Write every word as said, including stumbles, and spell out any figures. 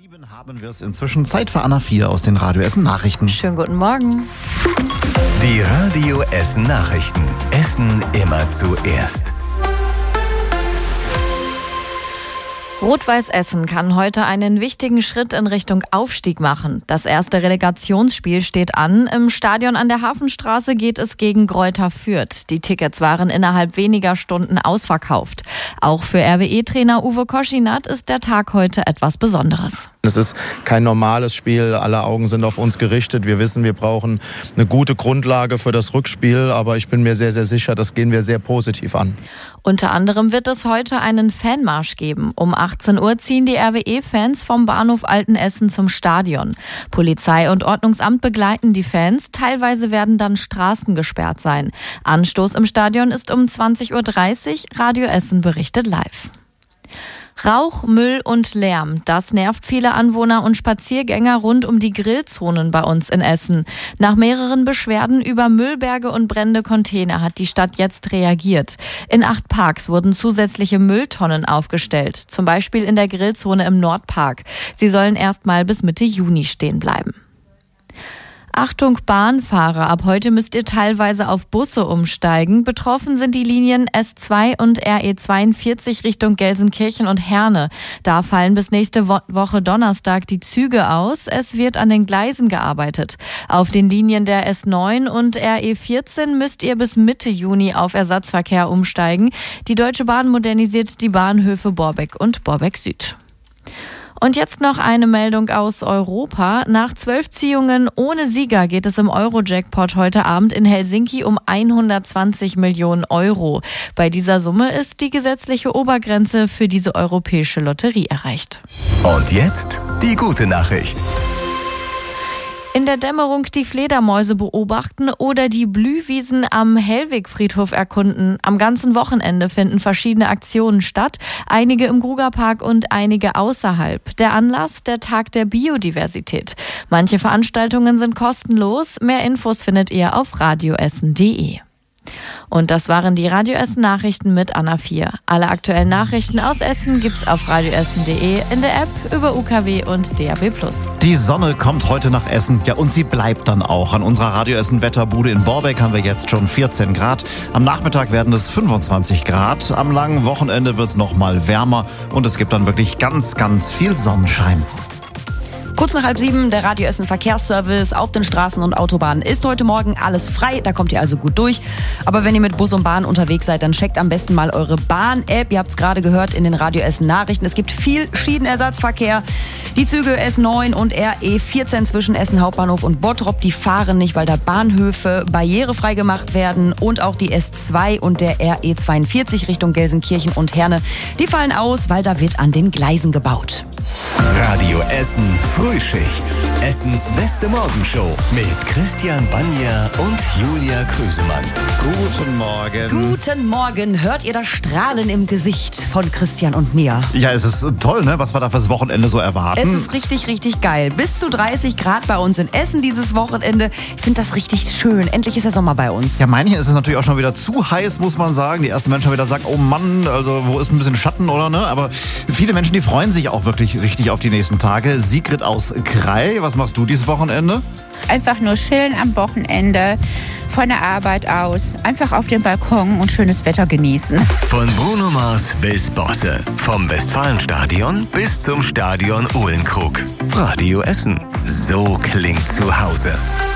Sieben haben wir es inzwischen. Zeit für Anna vier aus den Radio Essen Nachrichten. Schönen guten Morgen. Die Radio Essen Nachrichten. Essen immer zuerst. Rot-Weiß Essen kann heute einen wichtigen Schritt in Richtung Aufstieg machen. Das erste Relegationsspiel steht an. Im Stadion an der Hafenstraße geht es gegen Greuther Fürth. Die Tickets waren innerhalb weniger Stunden ausverkauft. Auch für R W E-Trainer Uwe Koschinat ist der Tag heute etwas Besonderes. Es ist kein normales Spiel, alle Augen sind auf uns gerichtet. Wir wissen, wir brauchen eine gute Grundlage für das Rückspiel, aber ich bin mir sehr, sehr sicher, das gehen wir sehr positiv an. Unter anderem wird es heute einen Fanmarsch geben. Um achtzehn Uhr ziehen die R W E-Fans vom Bahnhof Altenessen zum Stadion. Polizei und Ordnungsamt begleiten die Fans. Teilweise werden dann Straßen gesperrt sein. Anstoß im Stadion ist um zwanzig Uhr dreißig. Radio Essen berichtet live. Rauch, Müll und Lärm, das nervt viele Anwohner und Spaziergänger rund um die Grillzonen bei uns in Essen. Nach mehreren Beschwerden über Müllberge und brennende Container hat die Stadt jetzt reagiert. In acht Parks wurden zusätzliche Mülltonnen aufgestellt, zum Beispiel in der Grillzone im Nordpark. Sie sollen erstmal bis Mitte Juni stehen bleiben. Achtung Bahnfahrer, ab heute müsst ihr teilweise auf Busse umsteigen. Betroffen sind die Linien S zwei und R E zweiundvierzig Richtung Gelsenkirchen und Herne. Da fallen bis nächste Woche Donnerstag die Züge aus. Es wird an den Gleisen gearbeitet. Auf den Linien der S neun und R E vierzehn müsst ihr bis Mitte Juni auf Ersatzverkehr umsteigen. Die Deutsche Bahn modernisiert die Bahnhöfe Borbeck und Borbeck Süd. Und jetzt noch eine Meldung aus Europa. Nach zwölf Ziehungen ohne Sieger geht es im Euro-Jackpot heute Abend in Helsinki um hundertzwanzig Millionen Euro. Bei dieser Summe ist die gesetzliche Obergrenze für diese europäische Lotterie erreicht. Und jetzt die gute Nachricht. In der Dämmerung die Fledermäuse beobachten oder die Blühwiesen am Hellwig-Friedhof erkunden. Am ganzen Wochenende finden verschiedene Aktionen statt, einige im Grugerpark und einige außerhalb. Der Anlass, der Tag der Biodiversität. Manche Veranstaltungen sind kostenlos. Mehr Infos findet ihr auf radioessen punkt de. Und das waren die Radio Essen Nachrichten mit Anna vier. Alle aktuellen Nachrichten aus Essen gibt's auf radioessen punkt de, in der App, über U K W und D A B plus. Die Sonne kommt heute nach Essen, ja, und sie bleibt dann auch. An unserer Radio Essen Wetterbude in Borbeck haben wir jetzt schon vierzehn Grad. Am Nachmittag werden es fünfundzwanzig Grad. Am langen Wochenende wird's noch mal wärmer und es gibt dann wirklich ganz, ganz viel Sonnenschein. Kurz nach halb sieben, der Radio Essen Verkehrsservice auf den Straßen und Autobahnen ist heute Morgen alles frei, da kommt ihr also gut durch. Aber wenn ihr mit Bus und Bahn unterwegs seid, dann checkt am besten mal eure Bahn-App. Ihr habt es gerade gehört in den Radio Essen Nachrichten. Es gibt viel Schienenersatzverkehr. Die Züge S neun und R E vierzehn zwischen Essen Hauptbahnhof und Bottrop, die fahren nicht, weil da Bahnhöfe barrierefrei gemacht werden. Und auch die S zwei und der R E zweiundvierzig Richtung Gelsenkirchen und Herne, die fallen aus, weil da wird an den Gleisen gebaut. Radio Essen Frühschicht. Essens beste Morgenshow mit Christian Banja und Julia Krüsemann. Guten Morgen. Guten Morgen. Hört ihr das Strahlen im Gesicht von Christian und mir? Ja, es ist toll, ne? Was wir da fürs Wochenende so erwarten. Es ist richtig, richtig geil. Bis zu dreißig Grad bei uns in Essen dieses Wochenende. Ich finde das richtig schön. Endlich ist der Sommer bei uns. Ja, manchen ist es natürlich auch schon wieder zu heiß, muss man sagen. Die ersten Menschen wieder sagen, oh Mann, also wo ist ein bisschen Schatten, oder ne? Aber viele Menschen, die freuen sich auch wirklich richtig auf die nächsten Tage. Sigrid aus Krai, was machst du dieses Wochenende? Einfach nur chillen am Wochenende, von der Arbeit aus, einfach auf dem Balkon und schönes Wetter genießen. Von Bruno Mars bis Bosse, vom Westfalenstadion bis zum Stadion Uhlenkrug. Radio Essen, so klingt zu Hause.